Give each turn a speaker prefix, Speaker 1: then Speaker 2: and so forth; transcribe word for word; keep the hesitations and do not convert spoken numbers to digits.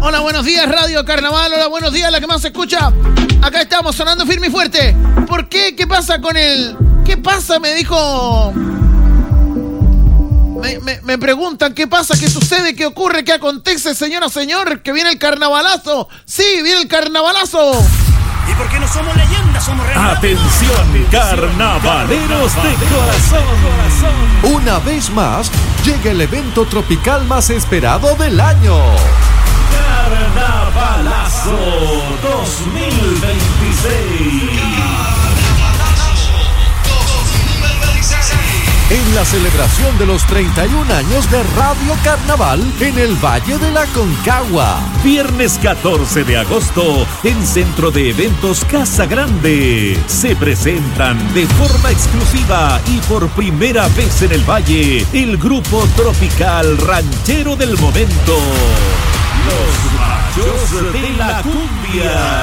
Speaker 1: Hola, buenos días, Radio Carnaval. Hola, buenos días, la que más se escucha. Acá estamos sonando firme y fuerte. ¿Por qué? ¿Qué pasa con el...? ¿Qué pasa? Me dijo... Me, me, me preguntan qué pasa, qué sucede, qué ocurre, qué acontece, señora, señor, que viene el carnavalazo. Sí, viene el carnavalazo.
Speaker 2: ¿Y por qué no somos leyendas? Somos realidad.
Speaker 3: Atención, carnavaleros de corazón.
Speaker 4: Una vez más, llega el evento tropical más esperado del año.
Speaker 3: Carnavalazo dos mil veintiséis.
Speaker 4: En la celebración de los treinta y un años de Radio Carnaval en el Valle de la Concagua.
Speaker 3: Viernes catorce de agosto en Centro de Eventos Casa Grande. Se presentan de forma exclusiva y por primera vez en el Valle el grupo tropical ranchero del momento. Los Machos de la Cumbia.